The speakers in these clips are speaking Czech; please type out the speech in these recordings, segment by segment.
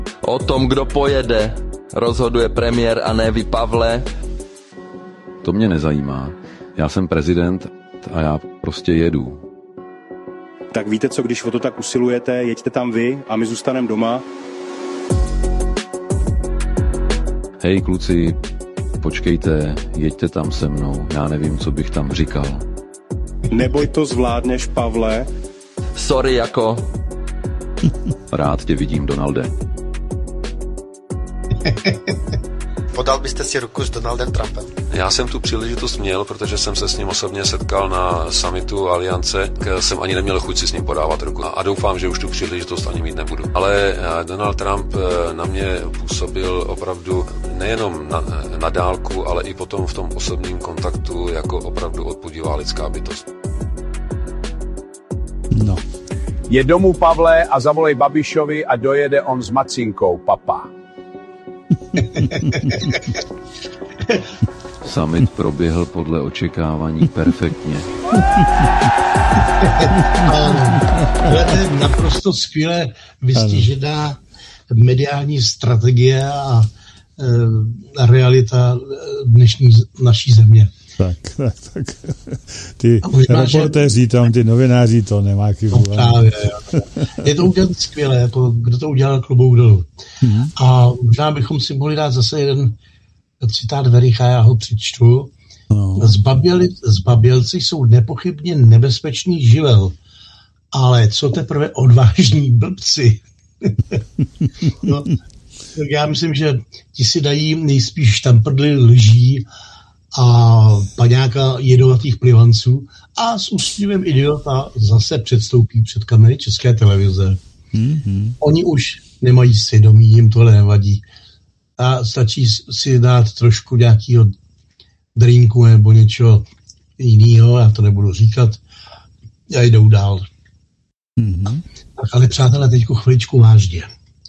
O tom, kdo pojede, rozhoduje premiér a ne vy, Pavle. To mě nezajímá. Já jsem prezident a já prostě jedu. Tak víte co, když o to tak usilujete, jeďte tam vy a my zůstaneme doma. Hej kluci, počkejte, jeďte tam se mnou, já nevím, co bych tam říkal. Neboj, to zvládneš, Pavle. Sorry, jako. Rád tě vidím, Donalde. Podal byste si ruku s Donaldem Trumpem? Já jsem tu příležitost měl, protože jsem se s ním osobně setkal na summitu Aliance, jsem ani neměl chuť si s ním podávat ruku a doufám, že už tu příležitost ani mít nebudu. Ale Donald Trump na mě působil opravdu nejenom na dálku, ale i potom v tom osobním kontaktu jako opravdu odpudivá lidská bytost. No. Je domů, Pavle, a zavolej Babišovi a dojede on s macinkou, papa. Summit proběhl podle očekávání perfektně. To je naprosto skvěle vystižená mediální strategie a realita dnešní naší země. Tak. Ty reportéři tam, ty novináři, to nemá chybu. No právě, je to udělat skvěle, jako kdo to udělal, klobouk dolů. A možná bychom si mohli dát zase jeden citát Vericha, já ho přečtu. No. Zbabělci jsou nepochybně nebezpečný živel, ale co teprve odvážní blbci. No, tak já myslím, že ti si dají nejspíš štamprdly lží a paňáka jedovatých plivanců a s úsměvem idiota zase předstoupí před kamery České televize. Oni už nemají svědomí, jim tohle nevadí. A stačí si dát trošku nějakého drinku nebo něčeho jiného, já to nebudu říkat, a jdou dál. Tak ale přátelé, teďko chviličku vážně.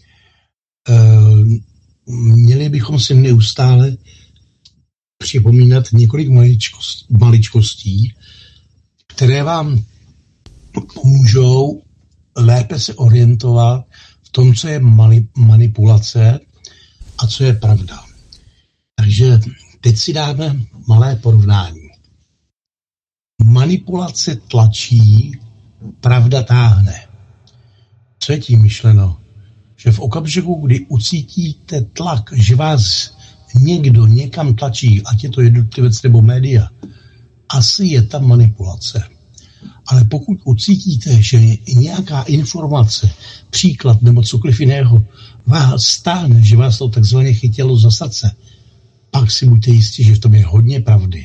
Měli bychom si neustále připomínat několik maličkostí, které vám pomůžou lépe se orientovat v tom, co je manipulace a co je pravda. Takže teď si dáme malé porovnání. Manipulace tlačí, pravda táhne. Co je tím myšleno? Že v okamžiku, kdy ucítíte tlak, že vás někdo někam tlačí, ať je to jednotlivec nebo média, asi je tam manipulace. Ale pokud ucítíte, že nějaká informace, příklad nebo cokoliv jiného vás stáhne, že vás to takzvaně chytilo za srdce, pak si buďte jistí, že v tom je hodně pravdy.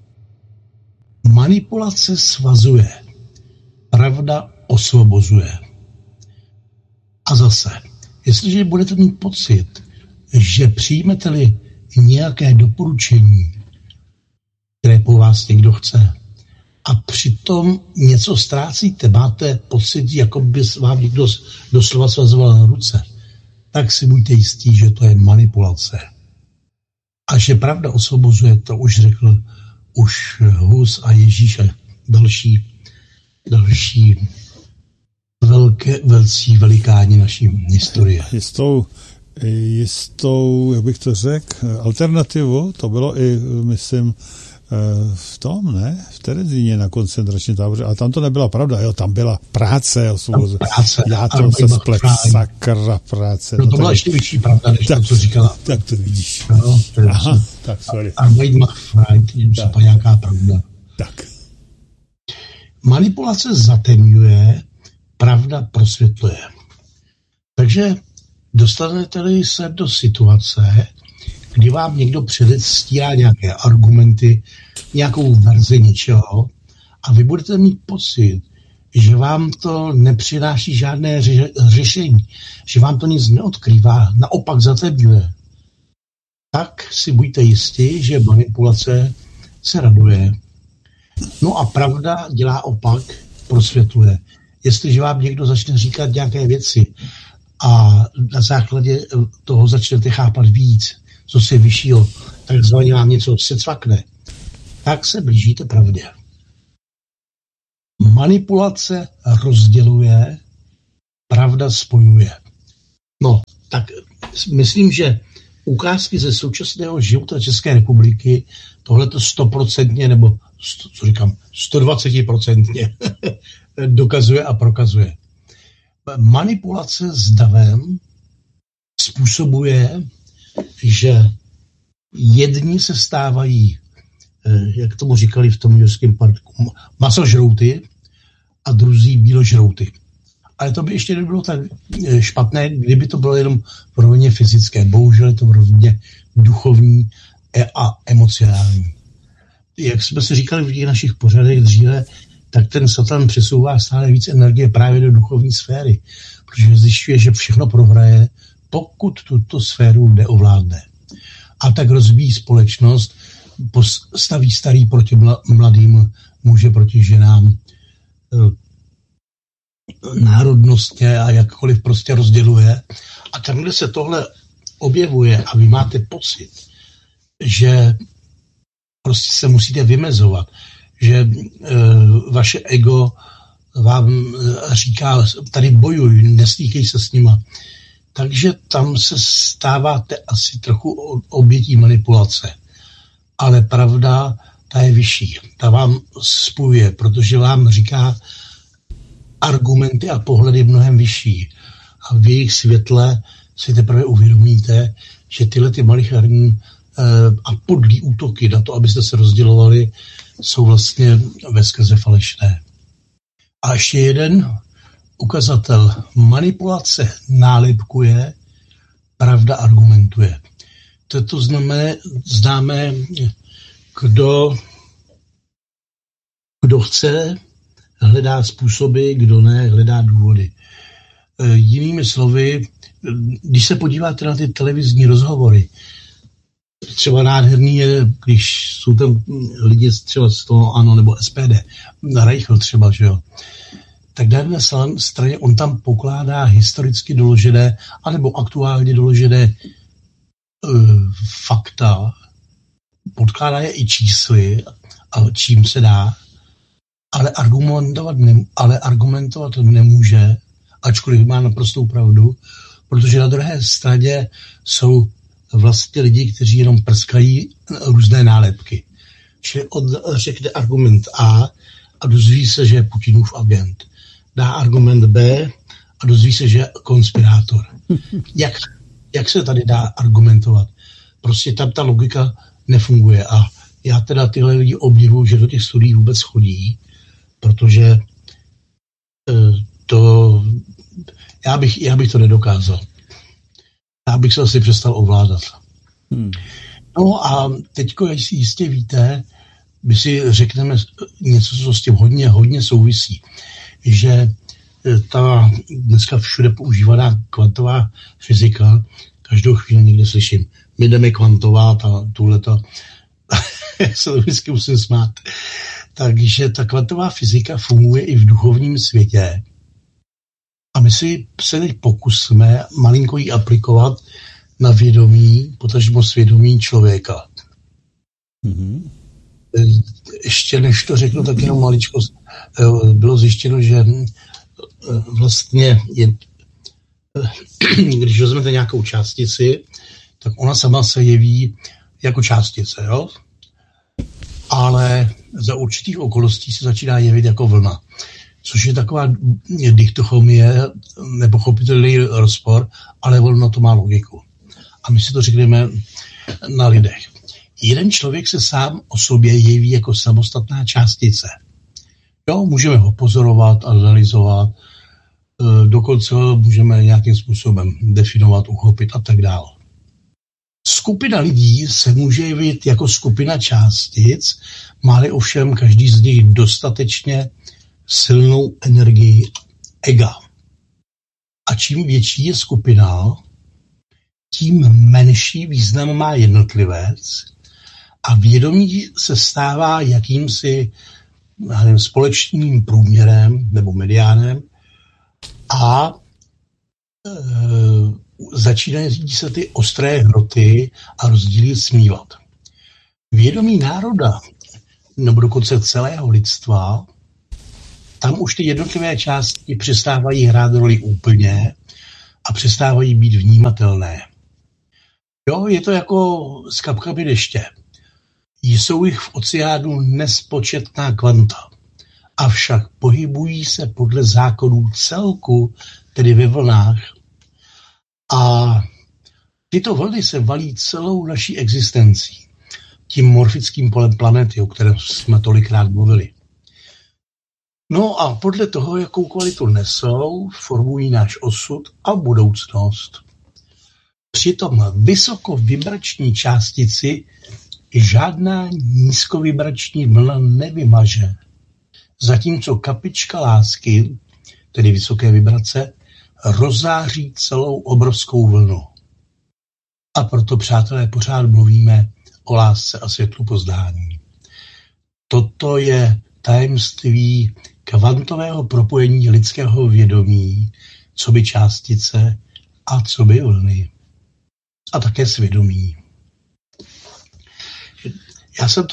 Manipulace svazuje, pravda osvobozuje. A zase, jestliže budete mít pocit, že přijmete-li nějaké doporučení, které po vás někdo chce, a přitom něco ztrácíte, máte pocit, jako by vám někdo doslova svazoval ruce, tak si buďte jistí, že to je manipulace. A že pravda osvobozuje, to už řekl už Hus a Ježíš a další velcí velikáni naší historie. Jistou, jak bych to řekl, alternativu, to bylo i, myslím, v tom, ne? V Terezíně na koncentračním táboře. A tam to nebyla pravda, jo, tam byla práce. Já to se splet, sakra práce. No to byla ještě vyšší pravda, než tak, to, co říkala. Tak to vidíš. No, aha, tak sorry. Arbeit macht frei, tím se pa nějaká pravda. Tak. Manipulace zatemňuje, pravda prosvětluje. Takže dostanete-li se do situace, kdy vám někdo předstírá nějaké argumenty, nějakou verzi něčeho a vy budete mít pocit, že vám to nepřináší žádné řešení, že vám to nic neodkrývá, naopak zatemňuje, tak si buďte jistí, že manipulace se raduje. No a pravda dělá opak, prosvětluje. Jestliže vám někdo začne říkat nějaké věci a na základě toho začnete chápat víc, co se vyššího, takzvaně vám něco secvakne, tak se blížíte pravdě. Manipulace rozděluje, pravda spojuje. No, tak myslím, že ukázky ze současného života České republiky tohleto 100% nebo 120% dokazuje a prokazuje. Manipulace s davem způsobuje, že jedni se stávají, jak tomu říkali v tom Jurském parku, masožrouty a druzí bíložrouty. Ale to by ještě nebylo tak špatné, kdyby to bylo jenom v rovině fyzické. Bohužel je to v rovině duchovní a emocionální. Jak jsme si říkali v těch našich pořadech dříve, tak ten Satan přesouvá stále víc energie právě do duchovní sféry, protože zjišťuje, že všechno prohraje, pokud tuto sféru neovládne. A tak rozbíjí společnost, staví starý proti mladým, muže proti ženám, národnostně a jakkoliv prostě rozděluje. A tam, kde se tohle objevuje a vy máte pocit, že prostě se musíte vymezovat, že vaše ego vám říká, tady bojuj, nestýkej se s nima. Takže tam se stáváte asi trochu obětí manipulace. Ale pravda, ta je vyšší. Ta vám spojuje, protože vám říká argumenty a pohledy mnohem vyšší. A v jejich světle si teprve uvědomíte, že tyhle ty malicherní a podlý útoky na to, abyste se rozdělovali, jsou vlastně veskrze falešné. A ještě jeden ukazatel. Manipulace nálepkuje, pravda argumentuje. To známe, kdo chce, hledá způsoby, kdo ne, hledá důvody. Jinými slovy, když se podíváte na ty televizní rozhovory, třeba nádherný je, když jsou tam lidi třeba z toho ANO nebo SPD, na Reichl třeba, že jo, tak na jedné straně on tam pokládá historicky doložené anebo aktuálně doložené fakta, podkládá je i čísly a čím se dá, ale argumentovat nemůže, ačkoliv má naprostou pravdu, protože na druhé straně jsou vlastně lidi, kteří jenom prskají různé nálepky. Čili on řekne argument A a dozví se, že je Putinův agent. Dá argument B a dozví se, že je konspirátor. Jak se tady dá argumentovat? Prostě tam ta logika nefunguje a já teda tyhle lidi obdivuju, že do těch studií vůbec chodí, protože já bych to nedokázal. Já bych se asi přestal ovládat. No a teďko, jak si jistě víte, my si řekneme něco, co s tím hodně souvisí, že ta dneska všude používaná kvantová fyzika, každou chvíli někde slyším, my jdeme kvantovat a tuhleto, se to vždycky musím smát. Takže ta kvantová fyzika funguje i v duchovním světě a my si se teď pokusíme malinko ji aplikovat na vědomí, potažmo svědomí člověka. Mm-hmm. Ještě než to řeknu, tak jenom maličko bylo zjištěno, že vlastně když vezmete nějakou částici, tak ona sama se jeví jako částice, jo? Ale za určitých okolností se začíná jevit jako vlna. Což je taková dichotomie, nepochopitelný rozpor, ale ono to má logiku. A my si to řekneme na lidech. Jeden člověk se sám o sobě jeví jako samostatná částice. Jo, můžeme ho pozorovat, analyzovat, dokonce můžeme nějakým způsobem definovat, uchopit a tak dále. Skupina lidí se může jevit jako skupina částic, má-li ovšem každý z nich dostatečně silnou energii ega. A čím větší je skupina, tím menší význam má jednotlivec a vědomí se stává jakýmsi společným průměrem nebo mediánem a začínají se ty ostré hroty a rozdíly smívat. Vědomí národa, nebo dokonce celého lidstva, tam už ty jednotlivé části přestávají hrát roli úplně a přestávají být vnímatelné. Jo, je to jako s kapkami deště. Jsou jich v oceánu nespočetná kvanta. Avšak pohybují se podle zákonů celku, tedy ve vlnách. A tyto vlny se valí celou naší existencí. Tím morfickým polem planety, o kterém jsme tolikrát mluvili. No a podle toho, jakou kvalitu nesou, formují náš osud a budoucnost. Přitom vysokovibrační částici žádná nízkovibrační vlna nevymaže. Zatímco kapička lásky, tedy vysoké vibrace, rozzáří celou obrovskou vlnu. A proto, přátelé, pořád mluvíme o lásce a světlu poznání. Toto je tajemství kvantového propojení lidského vědomí, co by částice a co by vlny. A také svědomí. Já jsem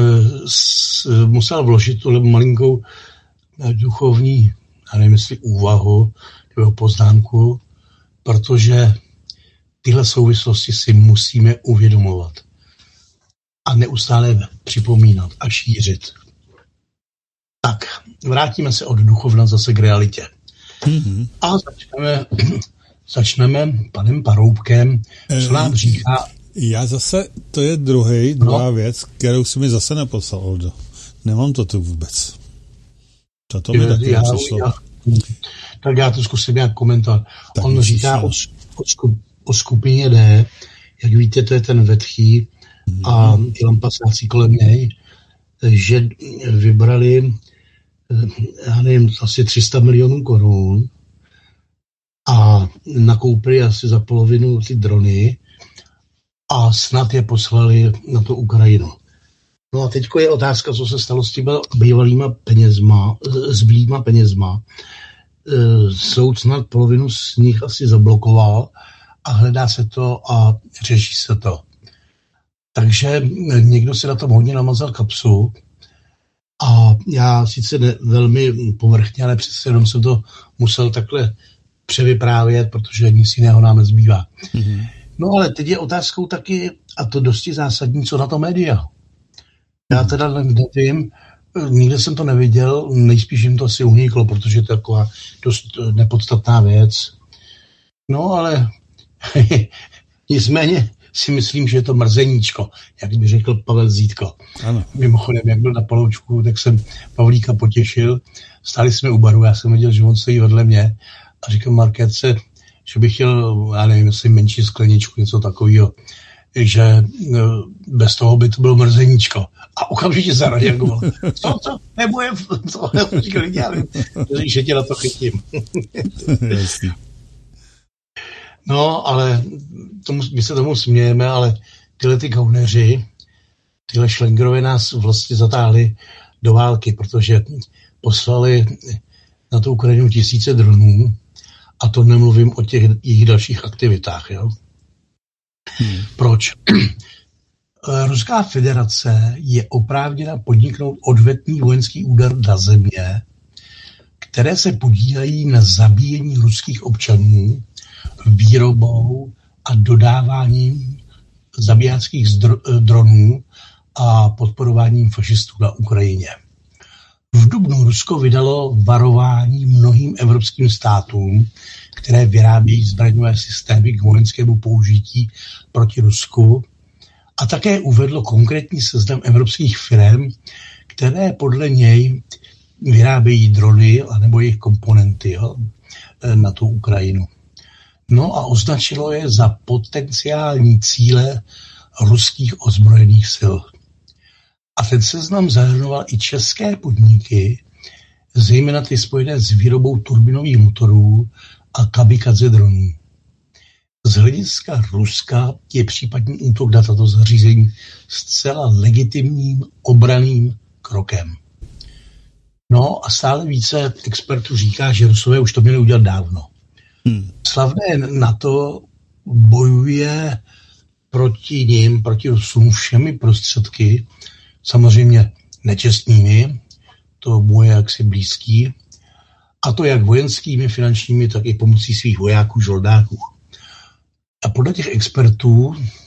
musel vložit tuhle malinkou duchovní, já nevím, jestli úvahu nebo poznámku, protože tyhle souvislosti si musíme uvědomovat a neustále připomínat a šířit. Tak, vrátíme se od duchovna zase k realitě. Mm-hmm. A začneme panem Paroubkem, co nám říká. Já zase, to je druhá věc, kterou si mi zase neposlal, Oldo. Nemám to tu vůbec. To mi taky přišlo. Tak já to zkusím nějak komentovat. Tak on říká o skupině D, jak víte, to je ten vetchý a ty lampasáci kolem něj, že vybrali, já nevím, asi 300 milionů korun a nakoupili asi za polovinu ty drony a snad je poslali na tu Ukrajinu. No a teďko je otázka, co se stalo s těma zbylýma penězma. Soud snad polovinu z nich asi zablokoval a hledá se to a řeší se to. Takže někdo si na tom hodně namazal kapsu a já sice velmi povrchně, ale přece jenom jsem to musel takhle převyprávět, protože nic jiného nám nezbývá. Mm-hmm. No ale teď je otázkou taky, a to dosti zásadní, co na to média. Já teda nevím, nikde jsem to neviděl, nejspíš jim to asi uniklo, protože to je taková dost nepodstatná věc. No ale nicméně si myslím, že je to mrzeníčko, jak by řekl Pavel Zítko. Ano. Mimochodem, jak byl na Paloučku, tak jsem Pavlíka potěšil. Stáli jsme u baru, já jsem viděl, že on stojí vedle mě a říkal Markétce, že bych chtěl, já nevím, jestli menší skleničku, něco takového, že bez toho by to bylo mrzeníčko. A okamžitě zareagoval. Co? Nebude to? Říkal, já nevím, že tě na to chytím. No, ale my se tomu smějeme, ale tyhle ty gauneři, tyhle šlengrové nás vlastně zatáhli do války, protože poslali na tu Ukrajinu 1000 dronů a to nemluvím o těch jejich dalších aktivitách. Jo? Proč? Ruská federace je oprávněna podniknout odvetný vojenský úder na země, které se podílejí na zabíjení ruských občanů, výrobou a dodáváním zabijáckých dronů a podporováním fašistů na Ukrajině. V dubnu Rusko vydalo varování mnohým evropským státům, které vyrábějí zbraňové systémy k vojenskému použití proti Rusku, a také uvedlo konkrétní seznam evropských firm, které podle něj vyrábějí drony anebo jejich komponenty na tu Ukrajinu. No a označilo je za potenciální cíle ruských ozbrojených sil. A ten seznam zahrnoval i české podniky, zejména ty spojené s výrobou turbinových motorů a kamikadze dronů. Z hlediska Ruska je případný útok na tato zařízení zcela legitimním obranným krokem. No a stále více expertů říká, že Rusové už to měli udělat dávno. Slavné NATO bojuje proti nim, proti Rusům všemi prostředky, samozřejmě nečestnými, to mu je jaksi blízký, a to jak vojenskými, finančními, tak i pomocí svých vojáků, žoldáků. A podle těch expertů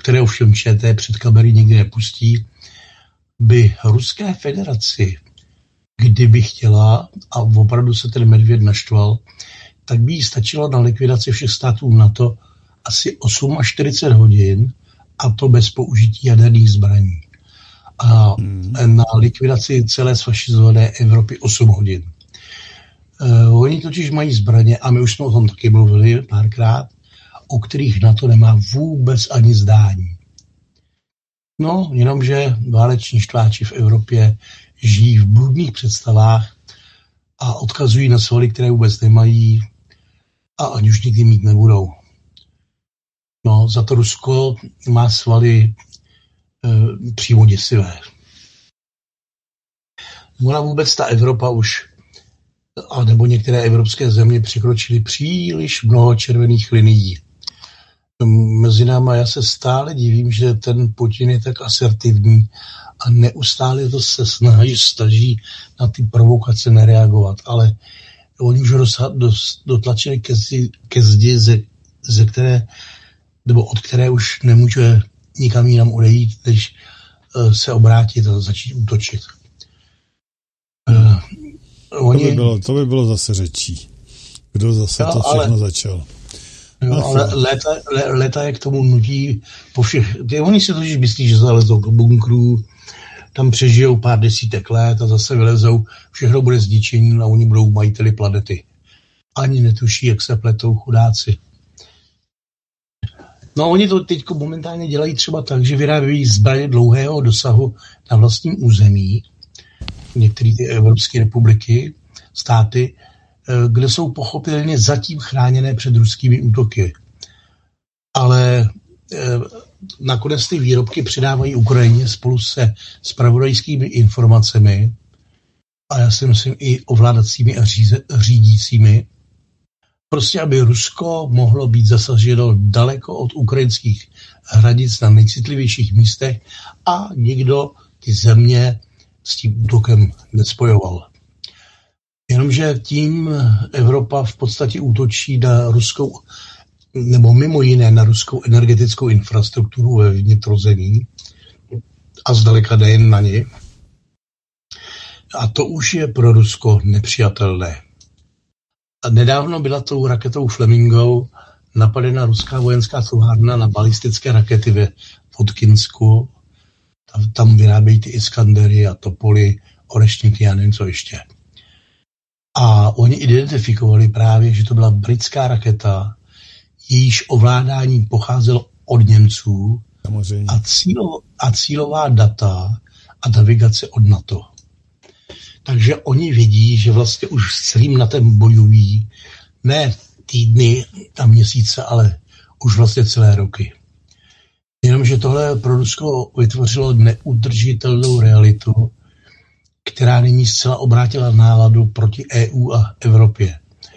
které ovšem ČT před kamery nikdy nepustí, by Ruské federaci, kdyby chtěla, a opravdu se ten medvěd naštval, tak by jí stačilo na likvidaci všech států NATO asi 48 hodin, a to bez použití jaderných zbraní. A na likvidaci celé sfašizované Evropy 8 hodin. Oni totiž mají zbraně, a my už jsme o tom taky mluvili párkrát, o kterých NATO nemá vůbec ani zdání. No, jenomže váleční štváči v Evropě žijí v bludných představách a odkazují na svaly, které vůbec nemají a ani už nikdy mít nebudou. No, za to Rusko má svaly přímo děsivé. Ona vůbec ta Evropa už, nebo některé evropské země překročily příliš mnoho červených linií. Mezi náma já se stále divím, že ten Putin je tak asertivní a neustále to se snaží na ty provokace nereagovat, ale oni už dotlačili ke zdi, ze které, nebo od které už nemůže nikam jinam odejít, než se obrátit a začít útočit. To by bylo zase řečí. Kdo zase to všechno začal? Jo, ale léta je k tomu nutí po všech. Oni si totiž myslí, že zalezou do bunkrů, tam přežijou pár desítek let a zase vylezou, všechno bude zničení a oni budou majiteli planety. Ani netuší, jak se pletou chudáci. No oni to teď momentálně dělají třeba tak, že vyrábějí zbraně dlouhého dosahu na vlastním území, některé ty evropské republiky, státy, kde jsou pochopitelně zatím chráněné před ruskými útoky. Ale nakonec ty výrobky předávají Ukrajině spolu se zpravodajskými informacemi a já si myslím i ovládacími a řídícími, prostě aby Rusko mohlo být zasaženo daleko od ukrajinských hranic na nejcitlivějších místech a nikdo ty země s tím útokem nespojoval. Jenomže tím Evropa v podstatě útočí na ruskou, nebo mimo jiné na ruskou energetickou infrastrukturu ve vnitrozemí a zdaleka nejen na ně. A to už je pro Rusko nepřijatelné. A nedávno byla tou raketou Flamingo napadena ruská vojenská továrna na balistické rakety ve Vodkinsku. Tam vyrábějí ty Iskandery a Topoly, Orešníky a nevím co ještě. A oni identifikovali právě, že to byla britská raketa, jejíž ovládání pocházelo od Němců a cílová data a navigace od NATO. Takže oni vidí, že vlastně už s celým NATem bojují ne týdny a měsíce, ale už vlastně celé roky. Jenomže tohle pro Rusko vytvořilo neudržitelnou realitu, která nyní zcela obrátila náladu proti EU a Evropě.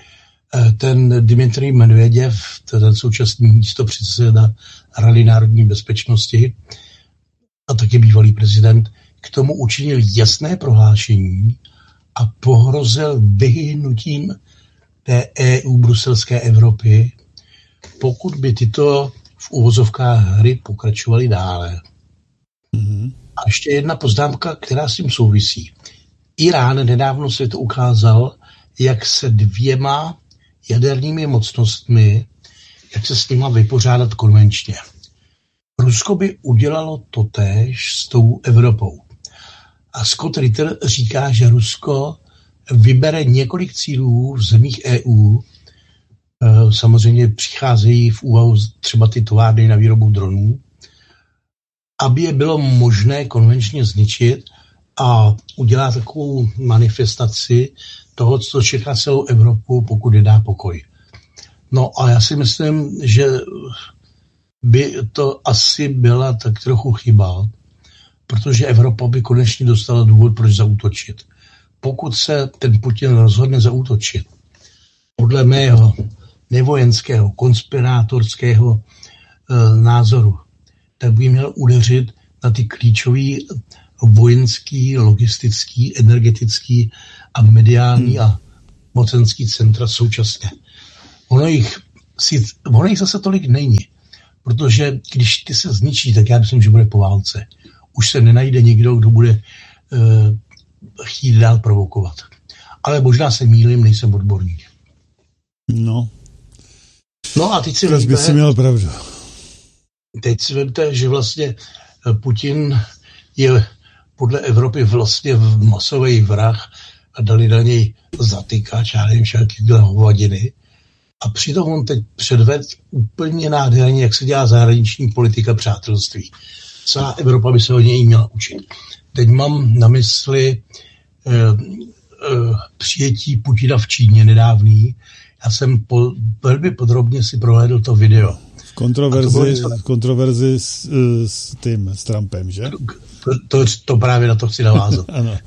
Ten Dmitrij Medveděv, ten současný místopředseda Rady národní bezpečnosti a taky bývalý prezident, k tomu učinil jasné prohlášení a pohrozil vyhynutím té EU bruselské Evropy, pokud by tyto v uvozovkách hry pokračovaly dále. A ještě jedna poznámka, která s tím souvisí. Irán nedávno světu ukázal, jak se dvěma jadernými mocnostmi, jak se s nima vypořádat konvenčně. Rusko by udělalo totéž s tou Evropou. A Scott Ritter říká, že Rusko vybere několik cílů v zemích EU. Samozřejmě přicházejí v úvahu třeba ty továrny na výrobu dronů, aby je bylo možné konvenčně zničit a udělat takovou manifestaci toho, co čeká celou Evropu, pokud je dá pokoj. No a já si myslím, že by to asi byla tak trochu chyba, protože Evropa by konečně dostala důvod, proč zaútočit. Pokud se ten Putin rozhodne zaútočit, podle mého nevojenského, konspirátorského názoru, tak by měl udeřit na ty klíčový vojenský, logistický, energetický a mediální a mocenský centra současně. Ono jich zase tolik není. Protože když ty se zničí, tak já myslím, že bude po válce. Už se nenajde nikdo, kdo bude chtít dál provokovat. Ale možná se mýlím, nejsem odborník. No a teď si by si měl pravdu. Teď si vemte, že vlastně Putin je podle Evropy vlastně masový vrah a dali na něj zatykač, já nevím, všaký hovadiny. A přitom on teď předvedl úplně nádherně, jak se dělá zahraniční politika přátelství. Celá Evropa by se od něj měla učit. Teď mám na mysli přijetí Putina v Číně nedávný. Já jsem velmi podrobně si prohlédl to video. Kontroverzi s Trumpem, že? To právě na to chci navázat. Ano.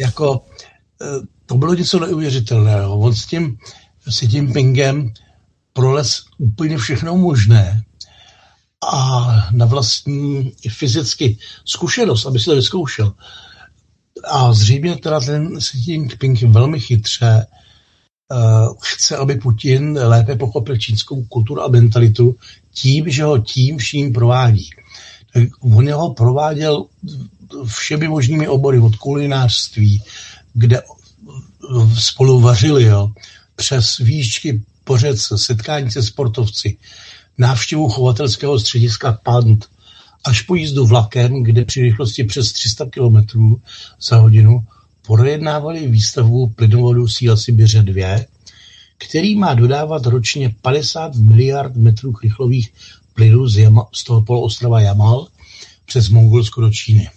To bylo něco neuvěřitelného. On s tím Xi Jinpingem prolez úplně všechno možné a na vlastní fyzicky zkušenost, aby se to vyzkoušel. A zřejmě teda ten Xi Jinping velmi chytře chce, aby Putin lépe pochopil čínskou kulturu a mentalitu tím, že ho tím vším provádí. Tak on ho prováděl všemi možnými obory, od kulinářství, kde spolu vařili, přes výšky pořec, setkání se sportovci, návštěvu chovatelského střediska Pant, až po jízdu vlakem, kde při rychlosti přes 300 km za hodinu projednávali výstavbu plynovodu Síla Sibiře 2, který má dodávat ročně 50 miliard metrů krychlových plynů z toho poloostrova Jamal přes Mongolsko do Číny.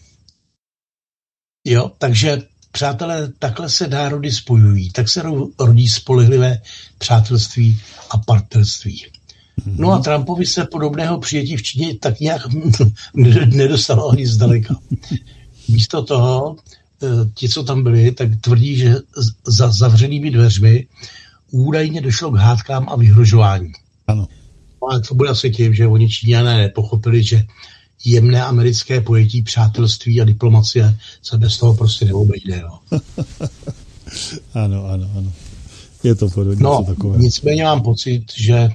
Takže přátelé, takhle se národy spojují, tak se rodí spolehlivé přátelství a partnerství. No a Trumpovi se podobného přijetí v Číně tak nějak nedostalo ani zdaleka. Místo toho, ti, co tam byli, tak tvrdí, že za zavřenými dveřmi údajně došlo k hádkám a vyhrožování. Ano. Ale to bude asi tím, že oni Číňané nepochopili, že jemné americké pojetí přátelství a diplomacie se bez toho prostě neobejde. Ano. Je to podobně takové. Nicméně mám pocit,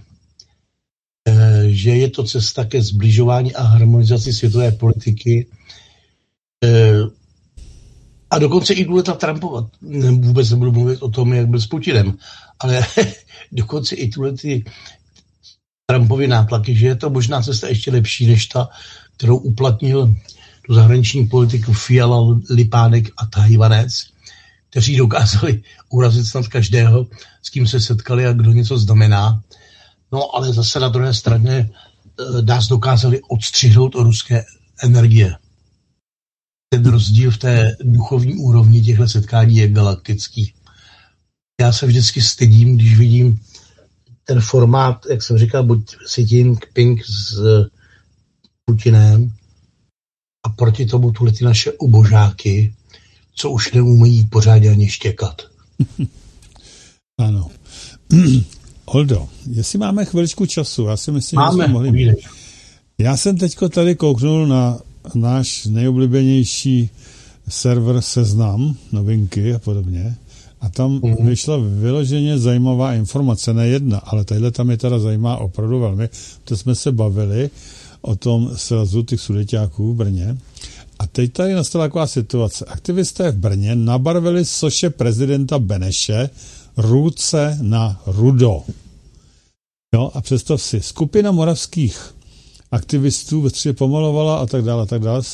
že je to cesta ke zbližování a harmonizaci světové politiky a dokonce i důležitá Trumpova. Vůbec nebudu mluvit o tom, jak byl s Putinem, ale dokonce i ty Trumpovy nátlaky, že je to možná cesta ještě lepší, než ta, kterou uplatnil tu zahraniční politiku Fiala, Lipánek a Tajvanec, kteří dokázali urazit snad každého, s kým se setkali a kdo něco znamená. No ale zase na druhé straně nás dokázali odstřihnout od ruské energie. Ten rozdíl v té duchovní úrovni těchto setkání je galaktický. Já se vždycky stydím, když vidím ten formát, jak jsem říkal, buď Xi Jinping s Putinem a proti tomu ty naše ubožáky, co už neumějí pořádně ani štěkat. Ano. Oldo, jestli máme chviličku času, já si myslím, že jsme mohli... Já jsem teďko tady kouknul na náš nejoblíbenější server Seznam, novinky a podobně. A tam vyšla vyloženě zajímavá informace, ne jedna, ale tadyhle tam je teda zajímavá opravdu velmi, protože jsme se bavili o tom srazu těch Sudeťáků v Brně. A teď tady nastala taková situace. Aktivisté v Brně nabarvili soše prezidenta Beneše ruce na rudo. Jo, a představ si, skupina moravských aktivistů ve středě pomalovala a tak dále.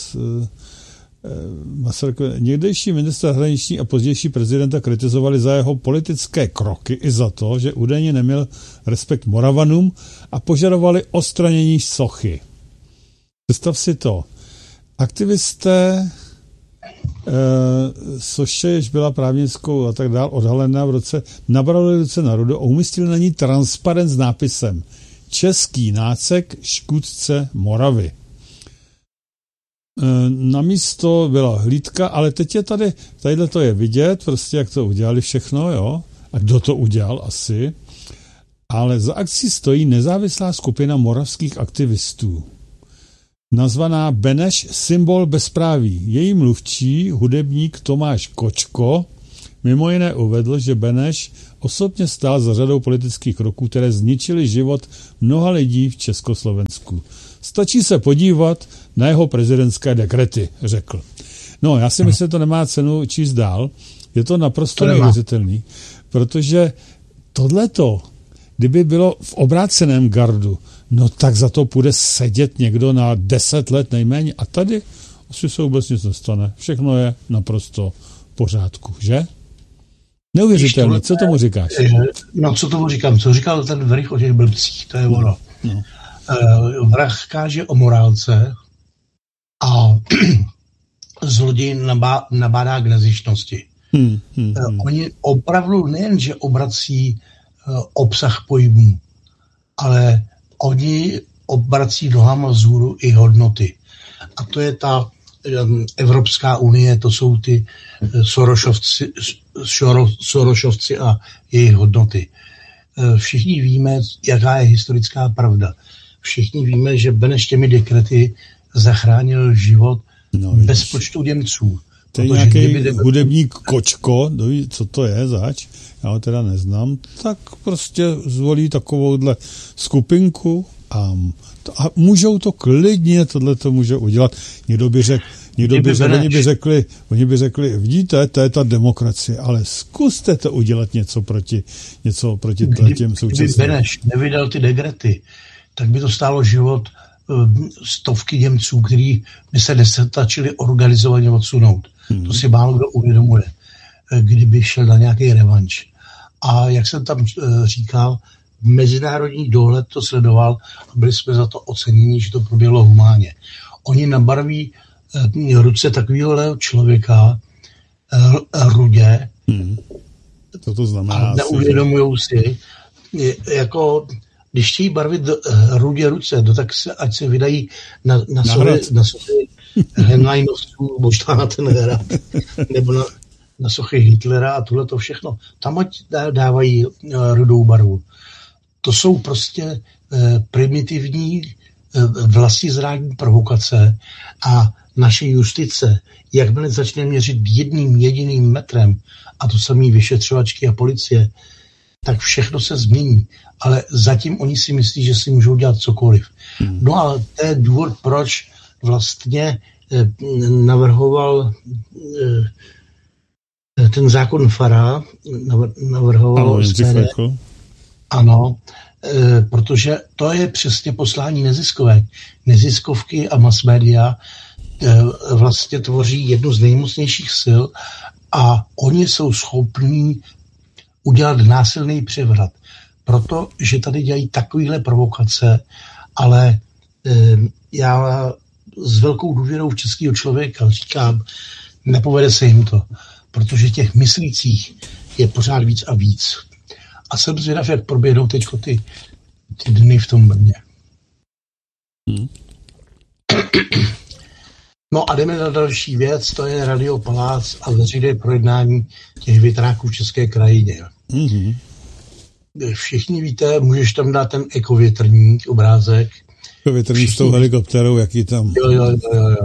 Někdejší ministr zahraniční a pozdější prezidenta kritizovali za jeho politické kroky i za to, že údajně neměl respekt Moravanům a požadovali odstranění sochy. Představ si to. Aktivisté soše, jež byla právnickou a tak dál odhalená v roce, nabrali ruce na rudo a umístili na ní transparent s nápisem Český nácek škůdce Moravy. Na místo byla hlídka, ale teď je tadyhle to je vidět, prostě jak to udělali všechno, jo, a kdo to udělal asi, ale za akcí stojí nezávislá skupina moravských aktivistů, nazvaná Beneš symbol bezpráví. Její mluvčí, hudebník Tomáš Kočko, Mimo jiné uvedl, že Beneš osobně stál za řadou politických kroků, které zničily život mnoha lidí v Československu. Stačí se podívat na jeho prezidentské dekrety, řekl. No, já si myslím, že to nemá cenu číst dál. Je to naprosto neuvěřitelný, protože tohleto, kdyby bylo v obráceném gardu, no tak za to půjde sedět někdo na 10 let nejméně. A tady asi se vůbec nic nestane. Všechno je naprosto v pořádku, že? Neuvěřitelný. Co tomu říkáš? No, co tomu říkám? Co říkal ten Verich o těch blbcích? To je ono. No. Vrah káže o morálce a zloděj nabádá k nezištnosti. Oni opravdu nejenže obrací obsah pojmů, ale oni obrací nohama vzhůru i hodnoty. A to je ta Evropská unie, to jsou ty Sorošovci a jejich hodnoty. Všichni víme, jaká je historická pravda. Všichni víme, že Beneš těmi dekrety zachránil život bezpočtu Němců. To je nějaký hudebník Kočko, co to je zač, já ho teda neznám, tak prostě zvolí takovouhle skupinku a můžou to klidně, tohle to můžou udělat. Oni by řekli, vidíte, to je ta demokracie, ale zkuste to udělat něco proti těm současným. Kdyby Beneš nevydal ty dekrety, tak by to stálo život stovky Němců, kteří by se nestačili organizovaně odsunout. To si málo kdo uvědomuje, kdyby šel na nějaký revanš. A jak jsem tam říkal, mezinárodní dohled to sledoval a byli jsme za to oceněni, že to proběhlo humánně. Oni nabarví ruce takového člověka rudě Co to znamená? A neuvědomujou si, jako když chtějí barvit rudě ruce, tak se, ať se vydají na sochy Henleinovců, možná na ten hrad, nebo na sochy Hitlera a tohle to všechno. Tam ať dávají rudou barvu. To jsou prostě primitivní vlastizrádní provokace a naše justice, jakmile začne měřit jedním jediným metrem, a to samý vyšetřovačky a policie, tak všechno se změní. Ale zatím oni si myslí, že si můžou dělat cokoliv. No a to je důvod, proč vlastně navrhoval ten zákon Fara, navrhoval ano, protože to je přesně poslání neziskovek. Neziskovky a mass media vlastně tvoří jednu z nejmocnějších sil a oni jsou schopní udělat násilný převrat. Protože tady dělají takovéhle provokace, ale já s velkou důvěrou v českého člověka říkám, nepovede se jim to, protože těch myslících je pořád víc a víc. A jsem zvědav, jak proběhnou teď ty dny v tom Brně. No a jdeme na další věc, to je Radio Palác a veřejné projednání těch větráků v české krajině. Všichni víte, můžeš tam dát ten ekovětrník, obrázek. Ekovětrník s tou helikopterou, jaký tam. Jo.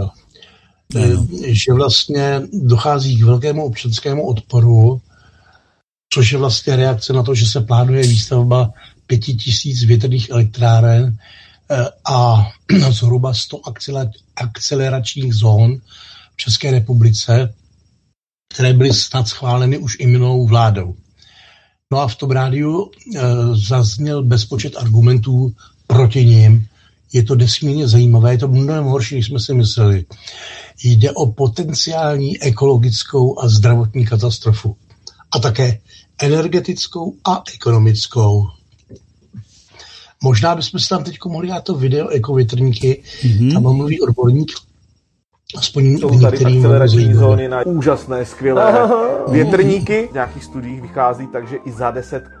Že vlastně dochází k velkému občanskému odporu, což je vlastně reakce na to, že se plánuje výstavba 5000 větrných elektráren a zhruba 100 akceleračních zón v České republice, které byly snad schváleny už i minulou vládou. No a v tom rádiu zazněl bezpočet argumentů proti nim. Je to nesmírně zajímavé, je to mnohem horší, než jsme si mysleli. Jde o potenciální ekologickou a zdravotní katastrofu. A také energetickou a ekonomickou. Možná bychom si tam teď mohli dát to video ekovětrníky, tam mluví odborník, aspoň jsou tady akcelerační zóny na úžasné, skvělé větrníky. V nějakých studiích vychází, takže i za 10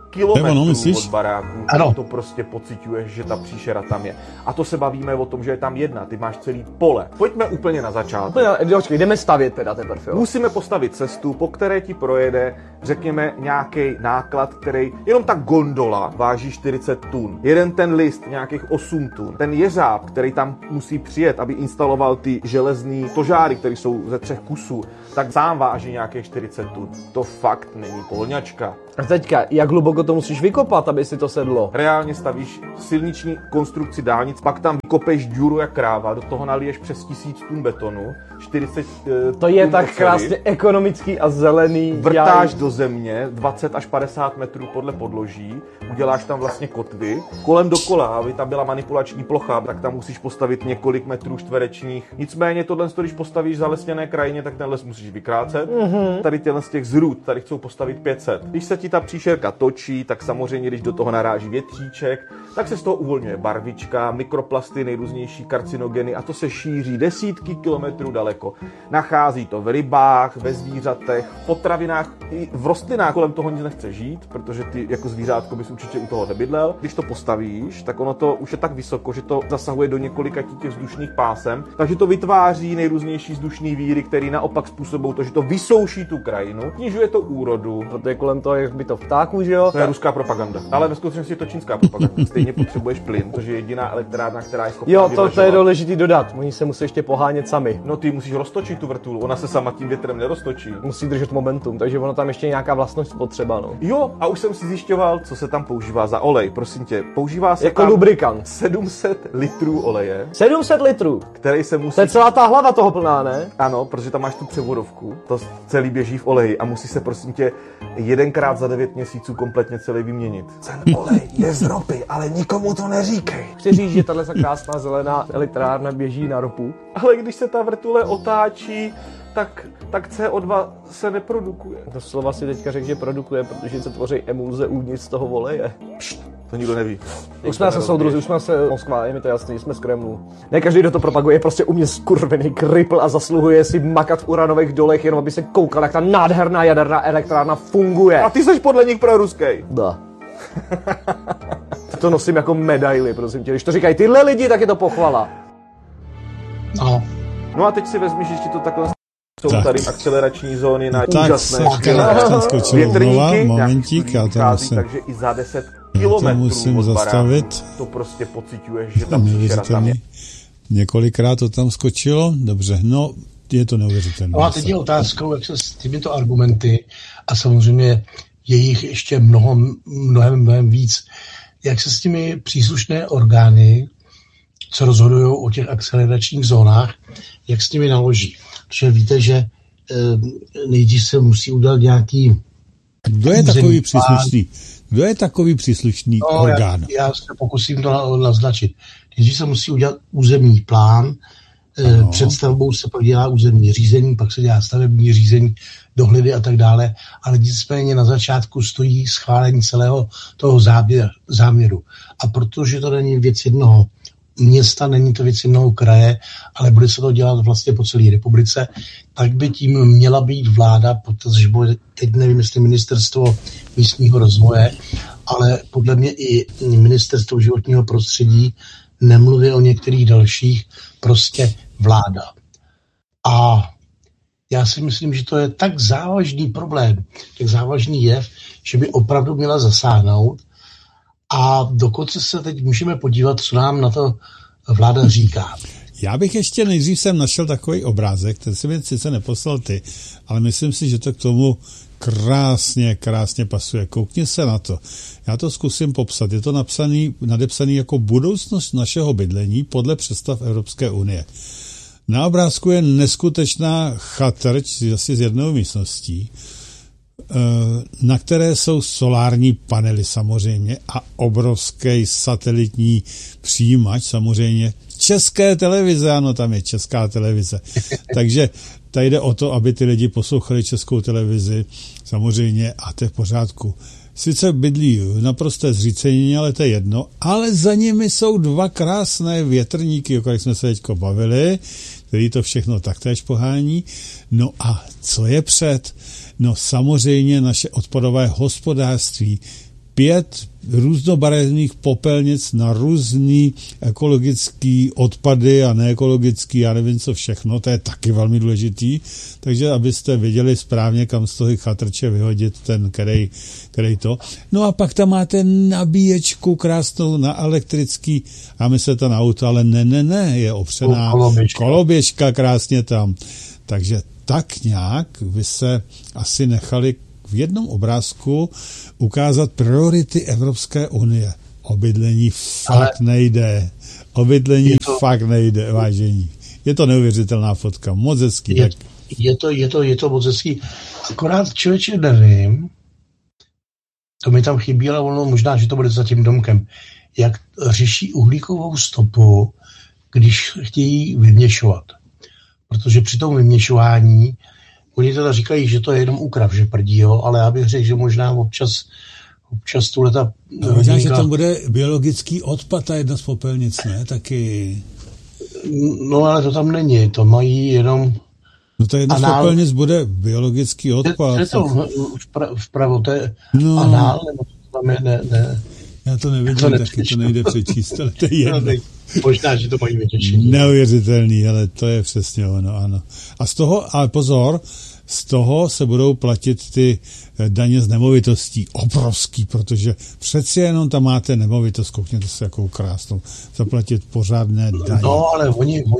kilometrů od baráků, ano. To prostě pociťuješ, že ta příšera tam je. A to se bavíme o tom, že je tam jedna, ty máš celý pole. Pojďme úplně na začátek. Počkej, jdeme stavět teda teprve. Musíme postavit cestu, po které ti projede, řekněme, nějaký náklad, který, jenom ta gondola váží 40 tun. Jeden ten list nějakých 8 tun. Ten jeřáb, který tam musí přijet, aby instaloval ty železný tožáry, které jsou ze 3 kusů, tak sám váží nějakých 40 tun. To fakt není polňačka. A teďka, jak hluboko to musíš vykopat, aby si to sedlo? Reálně stavíš silniční konstrukci dálnic, pak tam vykopeš díru jak kráva, do toho naliješ přes 1000 tun betonu, 40 to je tak oceli, krásně ekonomický a zelený. Vrtáš do země 20 až 50 metrů podle podloží, uděláš tam vlastně kotvy, kolem dokola, aby tam byla manipulační plocha, tak tam musíš postavit několik metrů čtverečních. Nicméně tohle, když postavíš zalesněné krajině, tak ten les musíš vykrácet. Tady těhle z těch zrůd, tady chcou postavit 500. Když se ti ta příšerka točí, tak samozřejmě, když do toho naráží větříček, tak se z toho uvolňuje barvička, mikroplasty, nejrůznější karcinogeny a to se šíří desítky kilometrů daleko. Nachází to v rybách, ve zvířatech, v potravinách, i v rostlinách. Kolem toho nic nechce žít, protože ty jako zvířátko bys určitě u toho nebydlel. Když to postavíš, tak ono to už je tak vysoko, že to zasahuje do několika těch vzdušných pásem, takže to vytváří nejrůznější vzdušný víry, které naopak způsobují to, že to vysouší tu krajinu, snižuje to úrodu. Protože kolem toho je to vtáků, že jo? To je ruská propaganda. Ale ve skutečnosti je to čínská propaganda. Stejně potřebuješ plyn, protože je jediná elektrárna, která je schopná vyvažovat. To je důležitý dodat. Oni se musí ještě pohánět sami. No ty musíš roztočit tu vrtulu, ona se sama tím větrem neroztočí. Musí držet momentum, takže ono tam ještě nějaká vlastnost potřeba, no. Jo, a už jsem si zjišťoval, co se tam používá za olej. Prosím tě, používá se jako tam lubrikant. 700 litrů oleje. 700 litrů? Který se musí... To je celá ta hlava toho plná, ne? Ano, protože tam máš tu převodovku. To celý běží v oleji a musí se prosím tě jedenkrát za 9 měsíců kompletně celý vyměnit. Ten olej je z ropy, ale nikomu to neříkej. Chci říct, že tahle krásná zelená elektrárna běží na ropu. Ale když se ta vrtule otáčí, tak CO2 se neprodukuje. To slova si teďka řekl, že produkuje, protože se tvoří emulze uvnitř z toho oleje. To nikdo neví. Už jsme se soudruzi, už jsme se Moskva, je mi to jasný, jsme z Kremlu. Ne každý, kdo to propaguje, je prostě u mě skurvený kripl a zasluhuje si makat v uranových dolech, jenom aby se koukal, jak ta nádherná jaderná elektrárna funguje. A ty jsi podle nich proruskej. Da. To nosím jako medaily, prosím tě. Když to říkají tyhle lidi, tak je to pochvala. No a teď si vezmi, že ti to takhle jsou tak. Tady akcelerační zóny na tak úžasné větrníky, momentík, já to musím, takže i za 10 kilometrů od baráku to prostě pociťuješ, že tam příšera tam je. Několikrát to tam skočilo, dobře, no je to neuvěřitelné. No a teď je otázkou, jak se s těmito argumenty a samozřejmě je jich ještě mnohem víc, jak se s těmi příslušné orgány, co rozhodují o těch akceleračních zónách, jak s nimi naloží. Protože víte, že nejdřív se musí udělat nějaký... Kdo je takový příslušný? Kdo je takový příslušný orgán? Já se pokusím to naznačit. Nejdřív se musí udělat územní plán, před stavbou se pak dělá územní řízení, pak se dělá stavební řízení, dohledy a tak dále, ale nicméně na začátku stojí schválení celého toho záměru. A protože to není věc jednoho města, není to věc jednoho kraje, ale bude se to dělat vlastně po celé republice, tak by tím měla být vláda, protože bude, teď nevím, jestli ministerstvo místního rozvoje, ale podle mě i ministerstvo životního prostředí, nemluví o některých dalších, prostě vláda. A já si myslím, že to je tak závažný problém, tak závažný jev, že by opravdu měla zasáhnout. A dokonce se teď můžeme podívat, co nám na to vláda říká. Já bych ještě nejdřív jsem našel takový obrázek, ten si mi sice neposlal ty, ale myslím si, že to k tomu krásně pasuje. Koukni se na to. Já to zkusím popsat. Je to nadepsaný jako budoucnost našeho bydlení podle představ Evropské unie. Na obrázku je neskutečná chatrč asi z jednou místností, na které jsou solární panely samozřejmě a obrovský satelitní přijímač samozřejmě. České televize, ano, tam je Česká televize. Takže tady jde o to, aby ty lidi poslouchali Českou televizi samozřejmě a to je v pořádku. Sice bydlí naprosté zřícení, ale to je jedno, ale za nimi jsou dva krásné větrníky, o kterých jsme se teďko bavili, který to všechno taktéž pohání. No a co je před? No samozřejmě naše odpadové hospodářství, 5 různobarevných popelnic na různý ekologický odpady a neekologický, já nevím co všechno, to je taky velmi důležitý, takže abyste věděli správně, kam z toho chatrče vyhodit ten, který to. No a pak tam máte nabíječku krásnou na elektrický, a myslíte na auto, ale ne, je opřená koloběžka krásně tam. Takže tak nějak by se asi nechali v jednom obrázku ukázat priority Evropské unie. O bydlení fakt nejde. O bydlení fakt nejde, vážení. Je to neuvěřitelná fotka, moc hezký. Je to moc hezký. Akorát člověče nevím, to mi tam chybí, ale ono možná, že to bude za tím domkem, jak řeší uhlíkovou stopu, když chtějí vyměšovat. Protože při tom vyměšování oni teda říkají, že to je jenom úkrav, že prdí, jo, ale já bych řekl, že možná občas tuhleta... No, možná, že tam bude biologický odpad a jedna z popelnic, ne? Taky... No, ale to tam není, to mají jenom... No to jedna z popelnic bude biologický odpad. To je to vpravo, to je anál, nebo to tam je, ne. Já to nevidím, taky to nejde přečíst, ale to je jedno. Možná, že to mají vytěšení. Neuvěřitelný, ale to je přesně ono, ano. A z toho, ale pozor, z toho se budou platit ty daně z nemovitostí. Obrovský, protože přeci jenom tam máte nemovitost, koukněte se, jakou krásnou, zaplatit pořádné daně. No, ale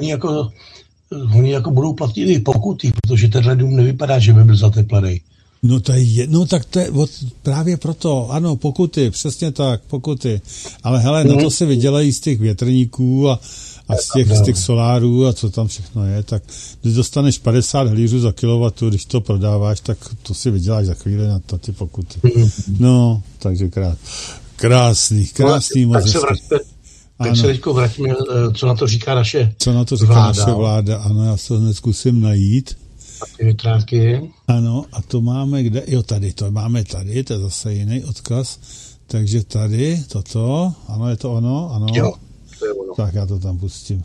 oni jako budou platit i pokuty, protože tenhle dům nevypadá, že by byl zateplený. No tak to je právě proto, ano, pokuty, přesně tak, pokuty. Ale hele, na to si vydělají z těch větrníků a z těch solárů a co tam všechno je, tak když dostaneš 50 helířů za kilowattu, když to prodáváš, tak to si vyděláš za chvíli na ty pokuty. No, takže krásný moc. Tak se teďko vrátíme, co na to říká naše vláda. Ano, já se hned zkusím najít. Ano, a to máme kde? Jo, tady, to máme tady, to je zase jiný odkaz. Takže tady, toto, ano, je to ono, ano. Jo, to je ono. Tak já to tam pustím.